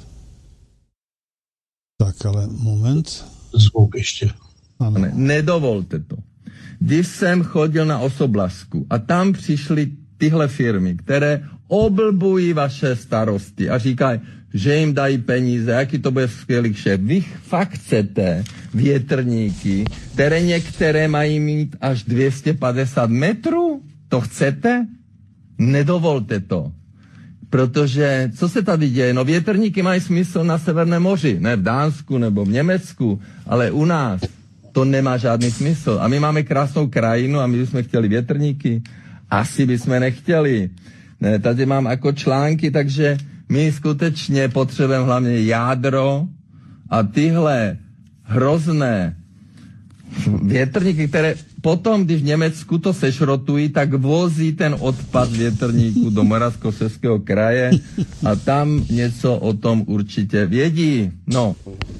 Tak, ale moment. Zvuk ještě. Ano. Nedovolte to. Když jsem chodil na Osoblasku a tam přišly tyhle firmy, které oblbují vaše starosti a říkají, že jim dají peníze, jaký to bude skvělý šéf. Vy fakt chcete větrníky, které některé mají mít až 250 metrů? To chcete? Nedovolte to. Protože, co se tady děje? No větrníky mají smysl na Severném moři, ne v Dánsku nebo v Německu, ale u nás to nemá žádný smysl. A my máme krásnou krajinu a my bychom chtěli větrníky. Asi bychom nechtěli. Ne, tady mám jako články, takže my skutečně potřebujeme hlavně jádro a tyhle hrozné větrníky, které potom, když v Německu to sešrotují, tak vozí ten odpad větrníků do Moravskoslezského kraje a tam něco o tom určitě vědí. No.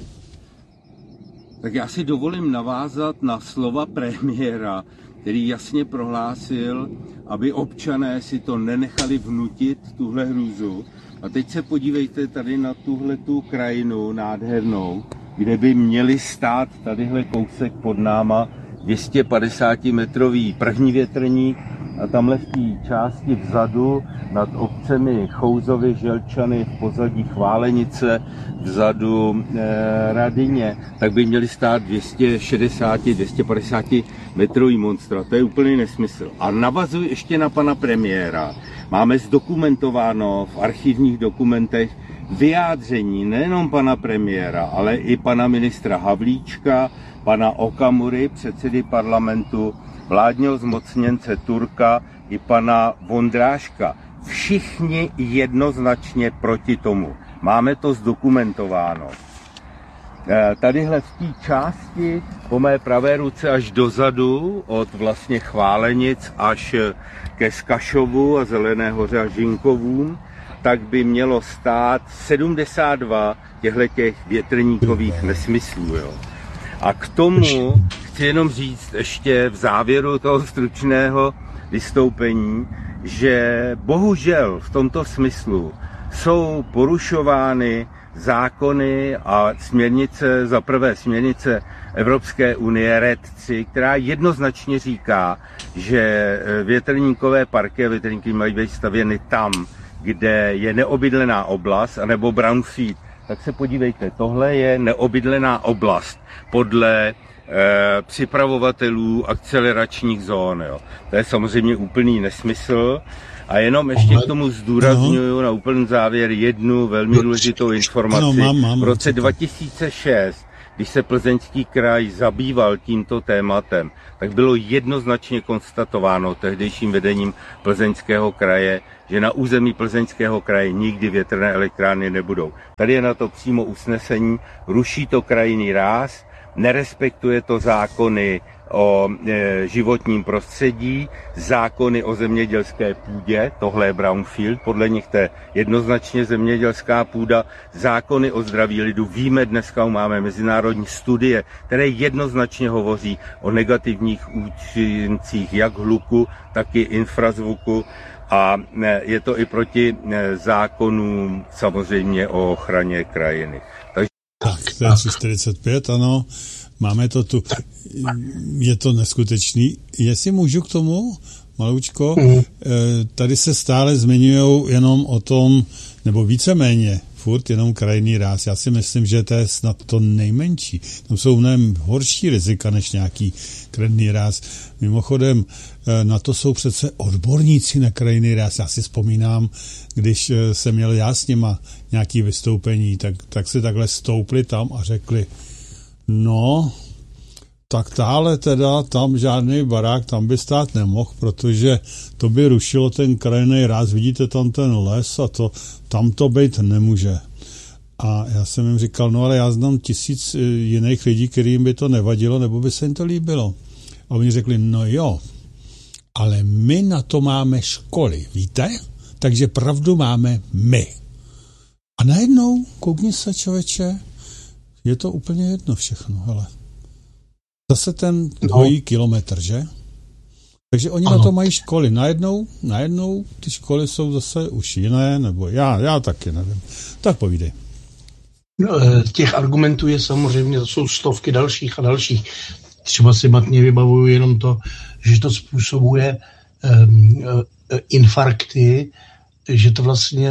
Tak já si dovolím navázat na slova premiéra, který jasně prohlásil, aby občané si to nenechali vnutit, tuhle hrůzu. A teď se podívejte tady na tuhletu krajinu nádhernou, kde by měli stát tadyhle kousek pod náma 250-metrový první větrník a tamhle v té části vzadu nad obcemi Chouzovy, Želčany, v pozadí Chválenice, vzadu Radyně, tak by měli stát 260-250 metrový monstra. To je úplný nesmysl. A navazuji ještě na pana premiéra. Máme zdokumentováno v archivních dokumentech vyjádření nejenom pana premiéra, ale i pana ministra Havlíčka, pana Okamury, předsedy parlamentu, vládního zmocněnce Turka i pana Vondráška. Všichni jednoznačně proti tomu. Máme to zdokumentováno. Tadyhle v té části po mé pravé ruce až dozadu, od vlastně Chválenic až ke Skašovu a Zelené hoře a Žinkovům, tak by mělo stát 72 těch větrníkových nesmyslů. Jo. A k tomu chci jenom říct ještě v závěru toho stručného vystoupení, že bohužel v tomto smyslu jsou porušovány zákony a směrnice, za prvé směrnice Evropské unie RED 3, která jednoznačně říká, že větrníkové parky a větrníky mají být stavěny tam, kde je neobydlená oblast, anebo brownfield. Tak se podívejte, tohle je neobydlená oblast podle připravovatelů akceleračních zón. Jo. To je samozřejmě úplný nesmysl. A jenom ještě k tomu zdůrazňuju na úplný závěr jednu velmi důležitou informaci. V roce 2006, když se Plzeňský kraj zabýval tímto tématem, tak bylo jednoznačně konstatováno tehdejším vedením Plzeňského kraje, že na území Plzeňského kraje nikdy větrné elektrárny nebudou. Tady je na to přímo usnesení, ruší to krajinný ráz, nerespektuje to zákony o životním prostředí, zákony o zemědělské půdě, tohle je brownfield, podle nich to je jednoznačně zemědělská půda, zákony o zdraví lidu. Víme, dneska máme mezinárodní studie, které jednoznačně hovoří o negativních účincích jak hluku, tak i infrazvuku a je to i proti zákonům samozřejmě o ochraně krajiny. Tak, to je 45, ano. Máme to tu. Je to neskutečný. Jestli můžu k tomu, maloučko, tady se stále zmiňujou jenom o tom, nebo víceméně, furt jenom krajinný ráz. Já si myslím, že to je snad to nejmenší. Tam jsou mnohem horší rizika než nějaký krajinný ráz. Mimochodem, na to jsou přece odborníci na krajinný ráz. Já si vzpomínám, když jsem měl já s nima nějaký vystoupení, tak si takhle stoupli tam a řekli, no, tak táhle teda tam žádný barák tam by stát nemohl, protože to by rušilo ten krajinný ráz, vidíte tam ten les a to, tam to být nemůže. A já jsem jim říkal, no ale já znám 1000 jiných lidí, kterým by to nevadilo, nebo by se jim to líbilo. A oni řekli, no jo, ale my na to máme školy, víte? Takže pravdu máme my. A najednou, koukni se, člověče, je to úplně jedno všechno, hele. Zase ten dvojí kilometr, že? Takže oni na to mají školy. Najednou ty školy jsou zase už jiné, nebo já taky nevím. Tak povídej. No, těch argumentů je samozřejmě, to jsou stovky dalších a dalších. Třeba si matně vybavuju jenom to, že to způsobuje infarkty, že to vlastně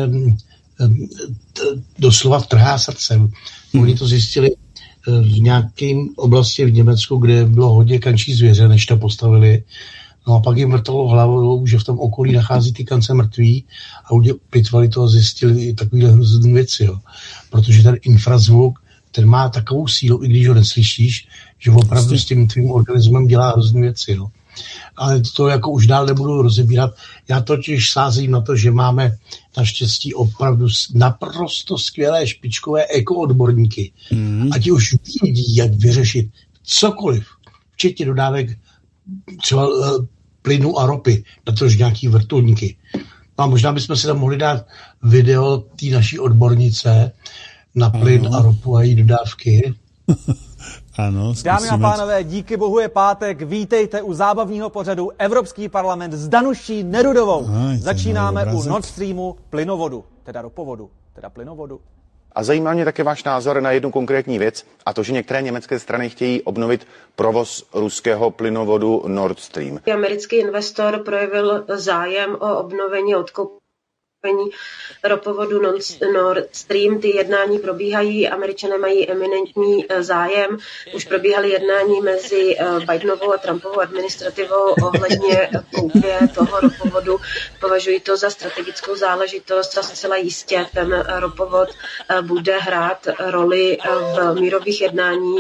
doslova trhá srdcem. Oni to zjistili v nějaké oblasti v Německu, kde bylo hodně kančí zvěře, než to postavili. No a pak jim vrtalo hlavou, že v tom okolí nachází ty kance mrtví a pitvali to a zjistili i takovýhle hrozný věci. Jo. Protože ten infrazvuk, ten má takovou sílu, i když ho neslyšíš, že opravdu s tím tvým organismem dělá hrozný věci. Jo. Ale to jako už dál nebudu rozebírat. Já totiž sázím na to, že máme naštěstí opravdu naprosto skvělé špičkové ekoodborníky. A ti už vědí, jak vyřešit cokoliv, včetně dodávek třeba plynu a ropy, natož nějaký vrtulníky. No a možná bychom si tam mohli dát video té naší odbornice na plyn a ropu a její dodávky. Ano, dámy a pánové, díky bohu je pátek, vítejte u zábavního pořadu Evropský parlament s Danuší Nerudovou. Začínáme u Nord Streamu plynovodu, teda ropovodu, teda plynovodu. A zajímá mě také váš názor na jednu konkrétní věc, a to, že některé německé strany chtějí obnovit provoz ruského plynovodu Nord Stream. Americký investor projevil zájem o obnovení odkoupení ropovodu Nord Stream. Ty jednání probíhají, Američané mají eminentní zájem. Už probíhaly jednání mezi Bidenovou a Trumpovou administrativou ohledně koupě toho ropovodu. Považuji to za strategickou záležitost a zcela jistě ten ropovod bude hrát roli v mírových jednání.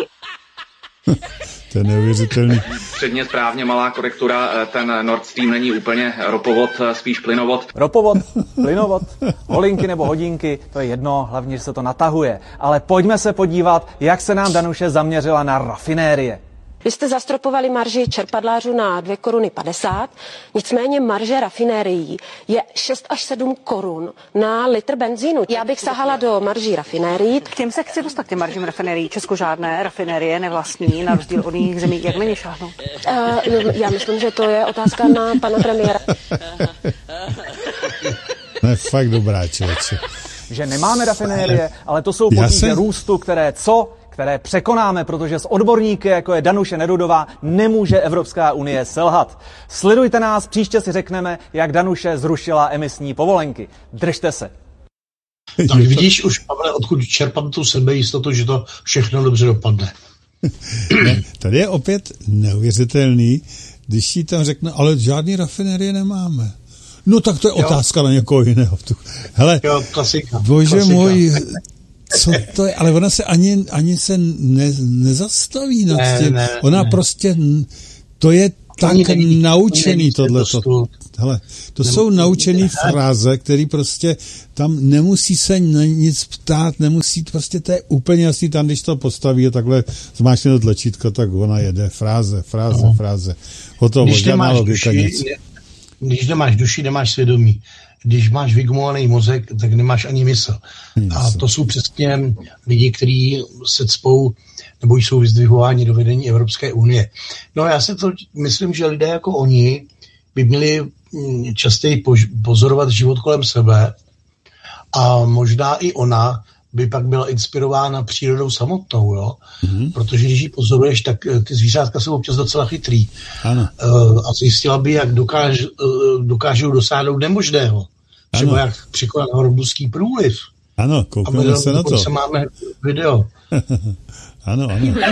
To je neuvěřitelný. Předně správně, malá korektura, ten Nord Stream není úplně ropovod, spíš plynovod. Ropovod, plynovod, holinky nebo hodinky, to je jedno, hlavně, že se to natahuje. Ale pojďme se podívat, jak se nám Danuše zaměřila na rafinérie. Vy jste zastropovali marži čerpadlářů na 2,50 koruny, nicméně marže rafinérií je 6 až 7 korun na litr benzínu. Já bych sahala do marží rafinérií. K těm se chci dostat, k těm maržím rafinérií. Česko žádné rafinérie nevlastní, na rozdíl od jiných zemí. Jak na ně šáhnou? Já myslím, že to je otázka na pana premiéra. No je fakt dobrá, člověče. že nemáme rafinérie, ale to jsou potíže růstu, které překonáme, protože s odborníky, jako je Danuše Nerudová, nemůže Evropská unie selhat. Sledujte nás, příště si řekneme, jak Danuše zrušila emisní povolenky. Držte se. Tak vidíš už, Pavle, odkud čerpám tu sebejistotu, že to všechno dobře dopadne. Ne, tady je opět neuvěřitelný, když ti tam řekne, ale žádný rafinérie nemáme. No tak to je otázka na někoho jiného. Hele, klasika. Bože můj, co to je? Ale ona se ani se nezastaví nad tím. Ona prostě, to je tak naučený tohleto. Hele, to jsou naučený fráze, který prostě tam nemusí se nic ptát, nemusí, prostě to je úplně jasný, tam když to postaví a takhle zmáčkne to tlačítko, tak ona jede, fráze. Hotovo, žádná logika, nic. Když nemáš duši, nemáš svědomí. Když máš vygumovaný mozek, tak nemáš ani mysl. A to jsou přesně lidi, kteří se cpou nebo jsou vyzdvihováni do vedení Evropské unie. No já si to myslím, že lidé jako oni by měli častěji pozorovat život kolem sebe a možná i ona by pak byla inspirována přírodou samotnou, jo? Protože když ji pozoruješ, tak ty zvířátka jsou občas docela chytrý. Ano. A zjistila by, jak dokážou dosáhnout nemožného. Třeba jak překonat hormonský průliv. Ano, koukneme se na to. A máme video. Ano.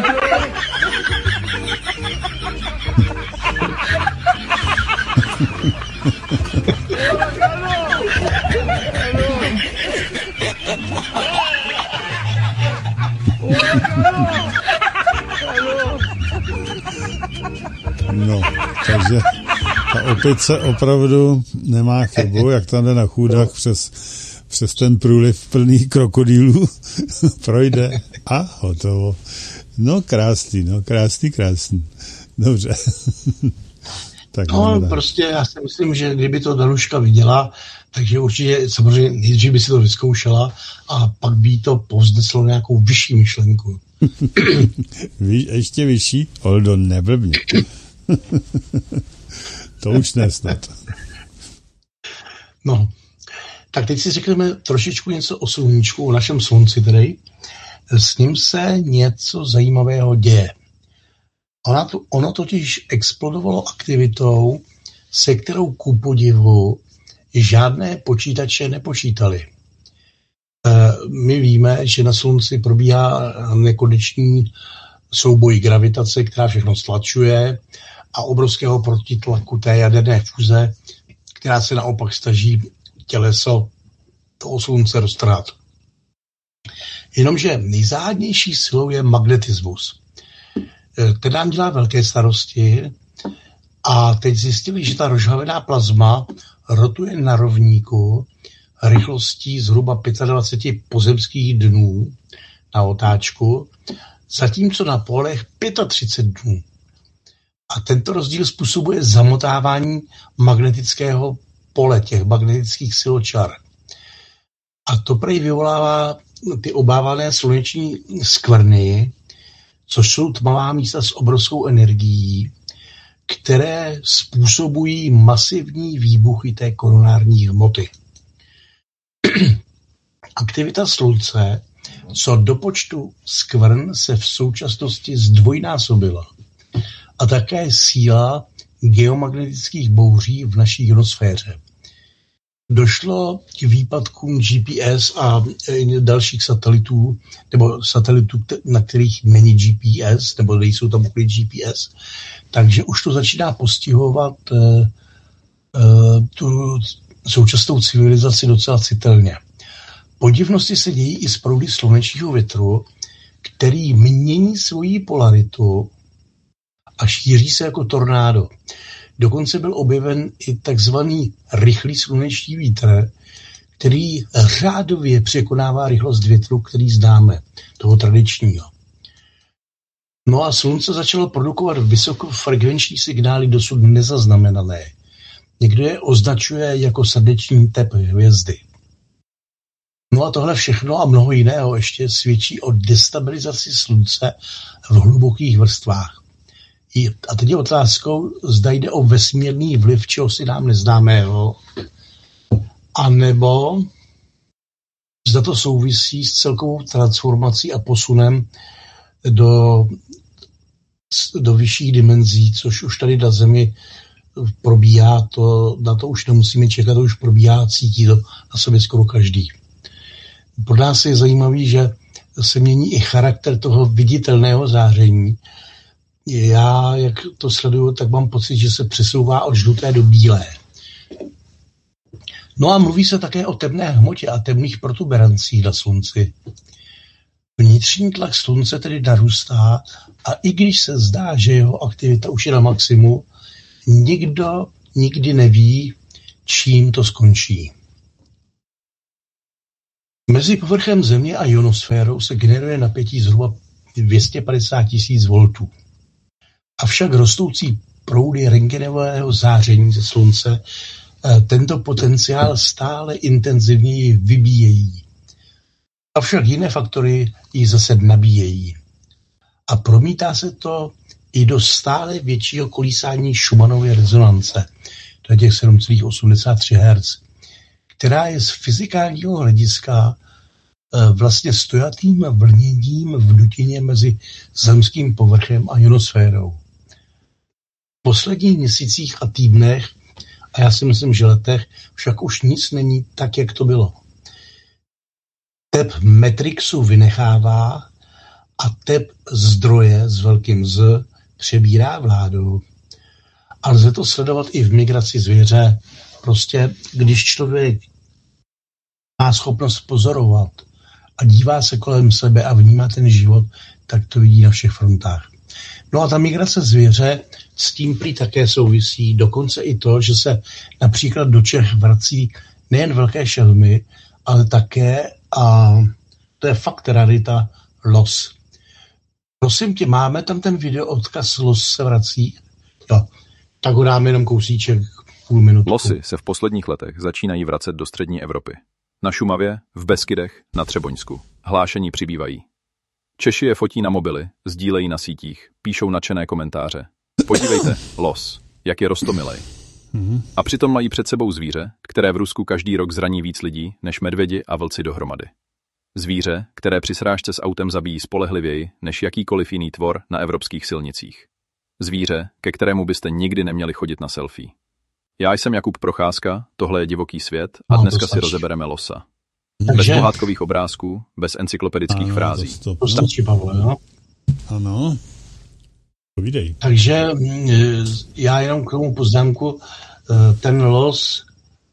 No, takže ta opice opravdu nemá chybu, jak tam jde na chůdách přes ten průliv plný krokodýlů, projde a hotovo. No krásný. Dobře. Tak prostě já si myslím, že kdyby to Danuška viděla, takže určitě samozřejmě nejdřív by si to vyzkoušela a pak by to povzneslo nějakou vyšší myšlenku. Ještě vyšší? Oldo, neblbně. To už nesnad. No, tak teď si řekneme trošičku něco o sluníčku, o našem slunci tedy. S ním se něco zajímavého děje. Ono totiž explodovalo aktivitou, se kterou ku podivu žádné počítače nepočítali. My víme, že na slunci probíhá nekonečný souboj gravitace, která všechno stlačuje a obrovského protitlaku té jaderné fúze, která se naopak snaží těleso toho slunce roztrhat. Jenomže nejzáhadnější silou je magnetismus. Ten nám dělá velké starosti a teď zjistili, že ta rozžhavená plazma rotuje na rovníku rychlostí zhruba 25 pozemských dnů na otáčku, zatímco na polech 35 dnů. A tento rozdíl způsobuje zamotávání magnetického pole, těch magnetických siločar. A to prej vyvolává ty obávané sluneční skvrny, což jsou tmavá místa s obrovskou energií, které způsobují masivní výbuchy té koronární hmoty. Aktivita slunce, co do počtu skvrn, se v současnosti zdvojnásobila. A také síla geomagnetických bouří v naší ionosféře. Došlo k výpadkům GPS a dalších satelitů, nebo satelitů, na kterých není GPS, nebo nejsou tam úplně GPS, takže už to začíná postihovat tu současnou civilizaci docela citelně. Podivnosti se dějí i z proudy slunečního větru, který mění svoji polaritu a šíří se jako tornádo. Dokonce byl objeven i takzvaný rychlý sluneční vítr, který řádově překonává rychlost větru, který známe, toho tradičního. No a slunce začalo produkovat vysokofrekvenční signály dosud nezaznamenané. Někdo je označuje jako srdeční tep hvězdy. No a tohle všechno a mnoho jiného ještě svědčí o destabilizaci slunce v hlubokých vrstvách. A teď je otázkou, zda jde o vesmírný vliv, čeho si nám neznámého, anebo zda to souvisí s celkovou transformací a posunem do vyšších dimenzí, což už tady na Zemi probíhá, na to už nemusíme čekat, to už probíhá, cítí to na sobě skoro každý. Pro nás je zajímavý, že se mění i charakter toho viditelného záření. Já, jak to sleduju, tak mám pocit, že se přesouvá od žluté do bílé. No a mluví se také o temné hmotě a temných protuberancích na Slunci. Vnitřní tlak Slunce tedy narůstá a i když se zdá, že jeho aktivita už je na maximu, nikdo nikdy neví, čím to skončí. Mezi povrchem Země a ionosférou se generuje napětí zhruba 250 000 voltů. Avšak rostoucí proudy rentgenového záření ze Slunce tento potenciál stále intenzivněji vybíjejí. Avšak jiné faktory ji zase nabíjejí. A promítá se to i do stále většího kolísání Schumannovy rezonance, to je těch 7,83 Hz, která je z fyzikálního hlediska vlastně stojatým vlněním v dutině mezi zemským povrchem a ionosférou. V posledních měsících a týdnech, a já si myslím, že letech, však už nic není tak, jak to bylo. Tep Matrixu vynechává a tep zdroje s velkým Z přebírá vládu. A lze to sledovat i v migraci zvěře. Prostě, když člověk má schopnost pozorovat a dívá se kolem sebe a vnímá ten život, tak to vidí na všech frontách. No a ta migrace zvěře s tím prý také souvisí, dokonce i to, že se například do Čech vrací nejen velké šelmy, ale také, a to je fakt rarita, los. Prosím tě, máme tam ten video odkaz los se vrací? Jo, tak ho dáme jenom kousíček, půl minutku. Losy se v posledních letech začínají vracet do střední Evropy. Na Šumavě, v Beskydech, na Třeboňsku. Hlášení přibývají. Češi je fotí na mobily, sdílejí na sítích, píšou nadšené komentáře. Podívejte, los, jak je roztomilej. A přitom mají před sebou zvíře, které v Rusku každý rok zraní víc lidí než medvědi a vlci dohromady. Zvíře, které při srážce s autem zabíjí spolehlivěji než jakýkoliv jiný tvor na evropských silnicích. Zvíře, ke kterému byste nikdy neměli chodit na selfie. Já jsem Jakub Procházka, tohle je Divoký svět a dneska si rozebereme losa. Bez pohádkových obrázků, bez encyklopedických frází. To stačí, Pavle, jo? Ano. Povídej. Takže já jenom k tomu poznámku, ten los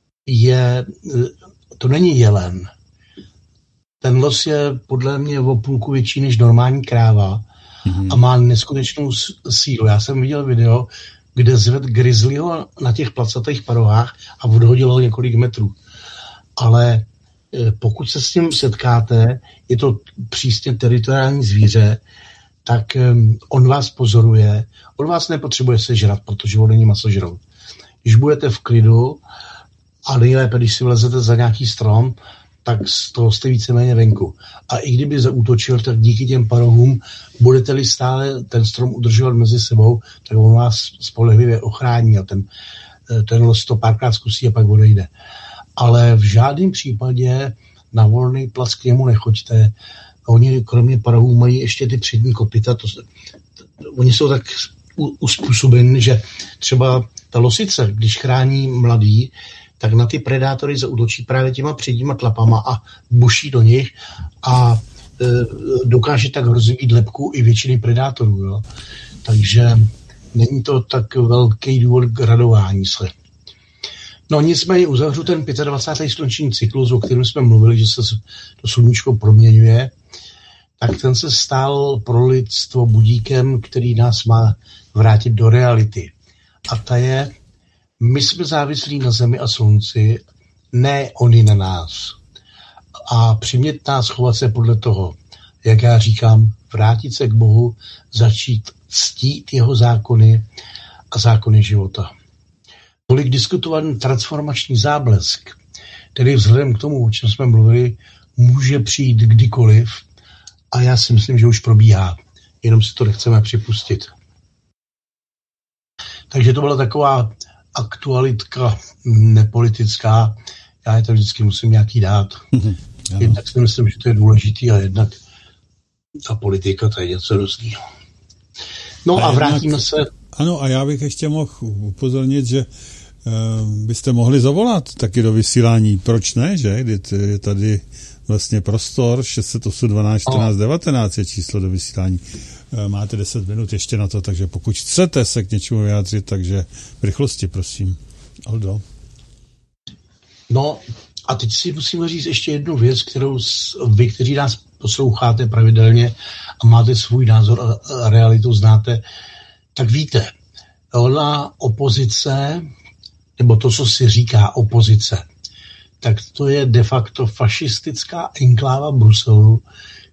to není jelen. Ten los je podle mě o půlku větší než normální kráva a má neskutečnou sílu. Já jsem viděl video, kde zved grizzlyho na těch placatých parohách a odhodil ho několik metrů. Ale pokud se s tím setkáte, je to přísně teritoriální zvíře, tak on vás pozoruje, on vás nepotřebuje sežrat, protože on není masožrout. Když budete v klidu a nejlépe, když si vlezete za nějaký strom, tak z toho jste víceméně venku. A i kdyby zaútočil, tak díky těm parohům budete-li stále ten strom udržovat mezi sebou, tak on vás spolehlivě ochrání a ten los to párkrát zkusí a pak odejde. Ale v žádném případě na volný plac k němu nechoďte. Oni kromě parohů mají ještě ty přední kopyta. Oni jsou tak uspůsobeni, že třeba ta losice, když chrání mladý, tak na ty predátory zaútočí právě těma předníma tlapama a buší do nich a dokáže tak rozvíjet lebku i většiny predátorů. Jo? Takže není to tak velký důvod k radování se. No nicméně uzavřu ten 25. slunční cyklus, o kterém jsme mluvili, že se to sluníčko proměňuje, tak ten se stal pro lidstvo budíkem, který nás má vrátit do reality. A ta je, my jsme závislí na Zemi a Slunci, ne oni na nás. A přimět nás chovat se podle toho, jak já říkám, vrátit se k Bohu, začít ctít jeho zákony a zákony života. Tolik diskutovaný transformační záblesk, tedy vzhledem k tomu, o čem jsme mluvili, může přijít kdykoliv a já si myslím, že už probíhá. Jenom si to nechceme připustit. Takže to byla taková aktualitka nepolitická. Já je to vždycky musím nějaký dát. Jednak si myslím, že to je důležitý a jednak ta politika, to je něco různého. No a vrátíme se... Ano, a já bych ještě mohl upozornit, že byste mohli zavolat taky do vysílání. Proč ne, že? Je tady vlastně prostor 608 12 14 19 je číslo do vysílání. Máte 10 minut ještě na to, takže pokud chcete se k něčemu vyjádřit, takže v rychlosti, prosím. Aldo. No a teď si musíme říct ještě jednu věc, kterou vy, kteří nás posloucháte pravidelně a máte svůj názor a realitu znáte, tak víte, ona opozice, nebo to, co si říká opozice, tak to je de facto fašistická enkláva Bruselu,